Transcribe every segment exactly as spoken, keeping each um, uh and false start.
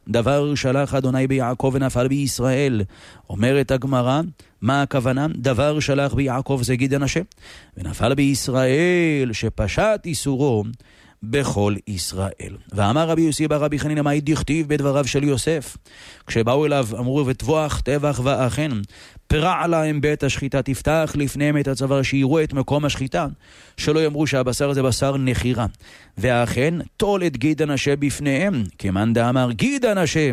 דבר שלח אדוני ביעקב ונפל בישראל. אומרת הגמרא, מה הכוונה? דבר שלח ביעקב זה גיד הנשה, ונפל בישראל שפשט איסורו בכל ישראל. ואמר רבי יוסי בר רבי חנינא, מה דכתיב בדבריו של יוסף? כשבאו אליו אמרו וטבוח טבח ואכן פרע להם בית השחיטה, תפתח לפניהם את הצוואר שיראו את מקום השחיטה, שלא יאמרו שהבשר זה בשר נחירה. ואכן תול את גיד הנשה בפניהם, כמאן דאמר גיד הנשה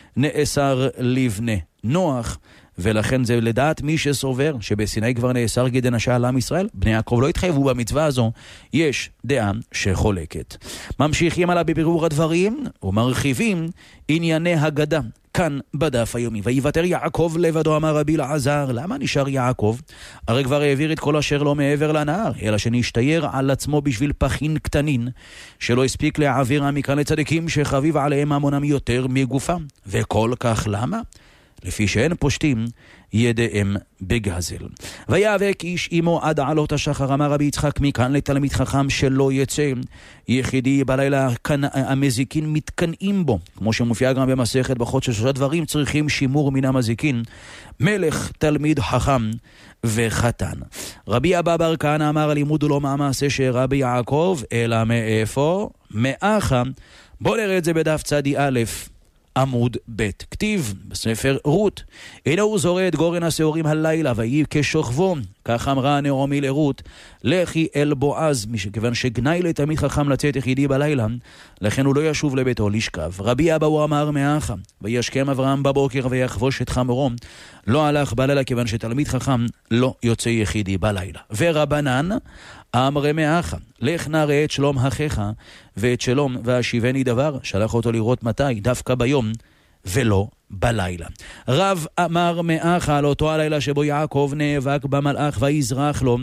נאסר לבני נוח. ולכן זה לדעת מי שסובר שבסיני כבר נאסר גיד הנשה על עם ישראל, בני יעקב לא התחייבו במצווה הזו, יש דעה שחולקת. ממשיכים עליו בבירור הדברים ומרחיבים ענייני הגדה כאן בדף היומי. ויוותר יעקב לבדו, אמר רבי אלעזר. למה נשאר יעקב? הרי כבר העביר את כל אשר לא מעבר לנהר, אלא שנשתייר על עצמו בשביל פחין קטנין שלא הספיק להעביר מכאן לצדיקים שחביב עליהם ממונם יותר מגופם. וכל כך למה? לפי שאין פושטים ידיהם בגזל. ויאבק איש עמו עד עלות השחר, אמר רבי יצחק, מכאן לתלמיד חכם שלא יצא יחידי בלילה, המזיקין מתקנאים בו, כמו שמופיע גם במסכת ברכות, ששלושה דברים צריכים שימור מן המזיקין: מלך, תלמיד חכם וחתן. רבי אבא בר כהנא אמר, הלימוד הוא לא מהמעשה שאירע ביעקב, אלא מאיפה? מאחה. בוא נראה את זה בדף צדי א' עמוד ב'. כתיב בספר רות, הנה הוא זורע את גורן השעורים הלילה ויהי כשוכבו, כך אמרה נעמי לרות, לכי אל בועז, כיוון שגנאי לתלמיד חכם לצאת יחידי בלילה, לכן הוא לא ישוב לביתו לשכב. רבי אבא הוא אמר מאחה, וישכם אברהם בבוקר ויחבוש את חמורו, לא הלך בלילה כיוון שתלמיד חכם לא יוצא יחידי בלילה. ורבנן אמרי מאחה, לך נראה את שלום אחיך ואת שלום והשיבני דבר. שלח אותו לראות מתי? דווקא ביום ולא בלילה. רב אמר מאחה על אותו הלילה שבו יעקב נאבק במלאך ויזרח לו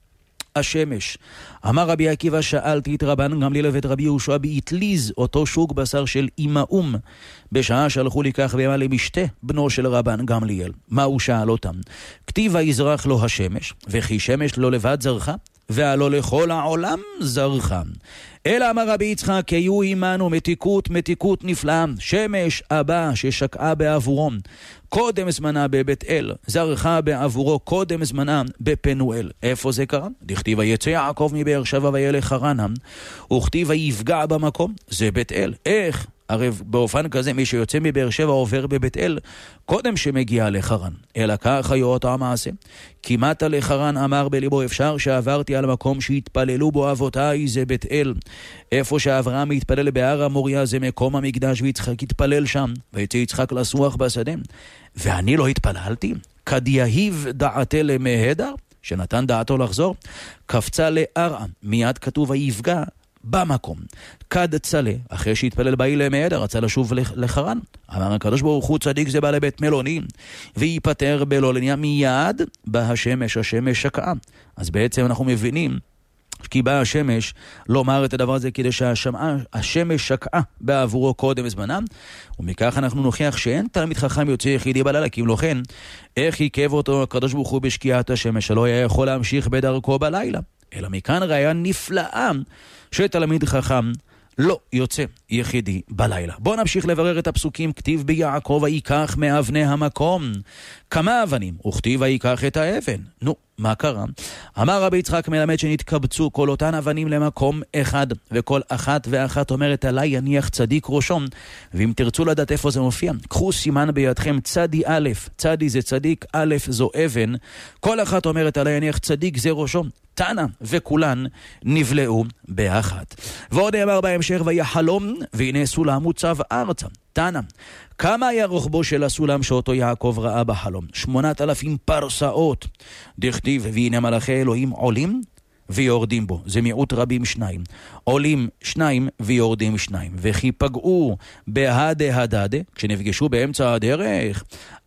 השמש. אמר רבי עקיבא, שאלתי את רבן גמליאל ואת רבי יהושע באטליז, אותו שוק בשר של אימאום, בשעה שהלכו לקח בימה למשתה בנו של רבן גמליאל. מה הוא שאל אותם? כתיב ויזרח לו השמש, וכי שמש לא לבד זרחה, והלא לכל העולם זרחה. אלא אמר רבי יצחק, היו עמנו מתיקות מתיקות נפלאה, שמש אבא ששקעה בעבורם קודם זמנה בבית אל, זרחה בעבורו קודם זמנה בפנואל. איפה זה קרה? דכתיב ויצא יעקב מבאר שבע וילך חרנה, וכתיב ויפגע במקום, זה בית אל. איך? הרי באופן כזה מי שיוצא מבאר שבע עובר בבית אל קודם שמגיע לחרן. אלא כך היה אותו המעשה, כמעט לחרן אמר בליבו, אפשר שעברתי על מקום שהתפללו בו אבותיי, זה בית אל. איפה שאברהם התפלל בהר המוריה זה מקום המקדש, ויצחק התפלל שם, ויצא יצחק לסוח בשדה. ואני לא התפללתי? כד יהיב דעתה למהדר, שנתן דעתו לחזור, קפצה לארעה, מיד כתוב ויפגע במקום. כד צלה, אחרי שהתפלל באי למהדר, רצה לשוב לחרן. אמר הקדוש ברוך הוא, צדיק זה בא לבית מלונים ויפטר בלא לניה, מיד בא השמש, השמש שקעה. אז בעצם אנחנו מבינים כי בא השמש לומר את הדבר הזה כדי שהשמש שקעה בעבורו קודם זמנם, ומכך אנחנו נוכיח שאין תלמיד חכם יוצא יחידי בלילה, כי אם לא כן, איך יקב אותו הקדוש ברוך הוא בשקיעת השמש, שלא היה יכול להמשיך בדרכו בלילה. אלא מכאן ראיה נפלאה שתלמיד חכם לא יוצא יחידי בלילה. בואו נמשיך לברר את הפסוקים. כתיב ביעקב ויקח מאבני המקום כמה אבנים, וכתיב ויקח את האבן. נו, מה קרה? אמר רבי יצחק מלמד שנתקבצו כל אותן אבנים למקום אחד, וכל אחת ואחת אומרת עלי יניח צדיק ראשון. ואם תרצו לדעת איפה זה מופיע, קחו סימן בידכם צדי א', צדי זה צדיק, א' זו אבן, כל אחת אומרת עלי יניח צדיק זה ראשון. תנא, וכולן נבלעו באחת. ועוד אמר בהמשך ויחלום והנה סולם מוצב ארצה. תנא, כמה היה רוחבו של הסולם שאותו יעקב ראה בחלום? שמונת אלפים פרסאות. דכתיב והנה מלאכי אלוהים עולים ויורדים בו, זה מיעוט רבים שניים, עולים שניים ויורדים שניים. וכי פגעו בהדה הדדה, כשנפגשו באמצע הדרך,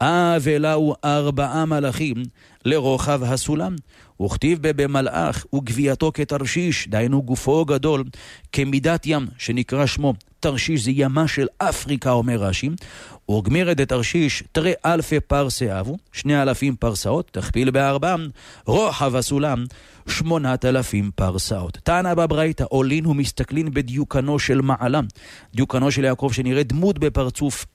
ולאו ארבעה מלאכים לרוחב הסולם. וכתיב במלאך וגבייתו כתרשיש, דיינו גופו גדול כמידת ים, שנקרא שמו תרשיש, זה ימה של אפריקה, אומר רש"י. וגמירת תרשיש תרי אלפי פרסה אבו, שני אלפים פרסאות, תכפיל בארבעם, רוחב הסולם שמונת אלפים פרסאות. תנא בברייתא, עולין ומסתכלין בדיוקנו של מעלה, דיוקנו של יעקב שנראה דמות בפרצוף